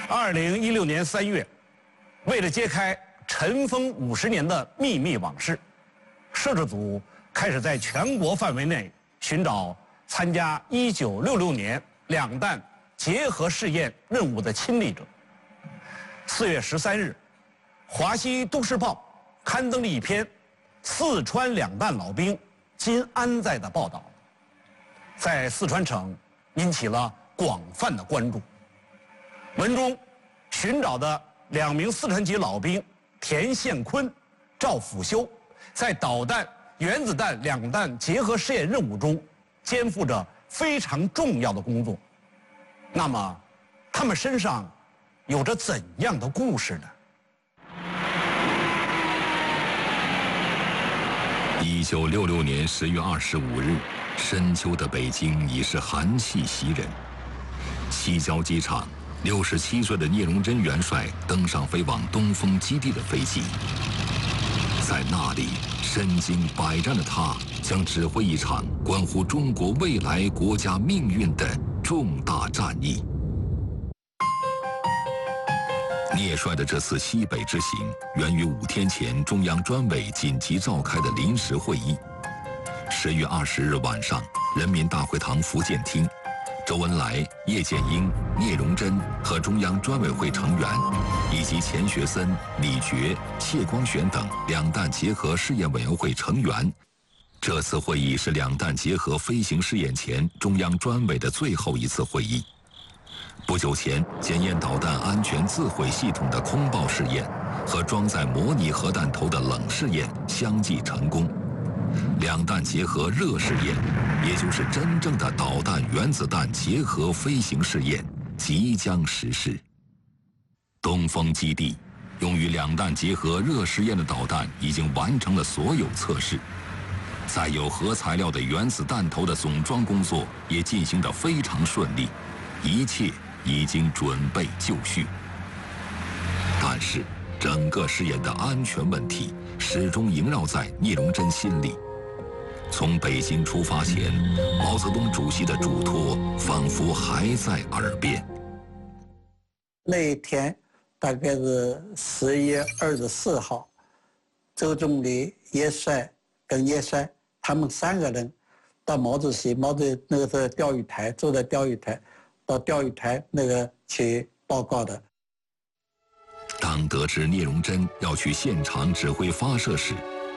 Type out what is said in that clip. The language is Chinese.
2016年3月，为了揭开尘封50年的秘密往事，摄制组开始在全国范围内寻找参加1966年两弹结合试验任务的亲历者。4月13日，华西都市报刊登了一篇四川两弹老兵今安在的报道，在四川省引起了广泛的关注。文中寻找的2名四川籍老兵田宪坤、赵辅修，在导弹、原子弹两弹结合试验任务中肩负着非常重要的工作。那么，他们身上有着怎样的故事呢 ？1966年10月25日，深秋的北京已是寒气袭人。西郊机场，67岁的聂荣臻元帅登上飞往东风基地的飞机，在那里身经百战的他将指挥一场关乎中国未来国家命运的重大战役。聂帅的这次西北之行源于5天前中央专委紧急召开的临时会议。10月20日晚上，人民大会堂福建厅，周恩来、叶剑英、聂荣臻和中央专委会成员，以及钱学森、李觉、谢光选等两弹结合试验委员会成员。这次会议是两弹结合飞行试验前中央专委的最后一次会议。不久前，检验导弹安全自毁系统的空爆试验和装载模拟核弹头的冷试验相继成功。两弹结合热试验，也就是真正的导弹原子弹结合飞行试验即将实施。东风基地用于两弹结合热试验的导弹已经完成了所有测试，载有核材料的原子弹头的总装工作也进行得非常顺利，一切已经准备就绪。但是整个试验的安全问题始终萦绕在聂荣臻心里。从北京出发前，毛泽东主席的嘱托仿佛还在耳边。 那一天大概是10月24号，周总理、叶帅跟叶帅他们3个人到毛主席那个时候钓鱼台，坐在钓鱼台，到钓鱼台那个去报告的。 当得知聂荣臻要去现场指挥发射时，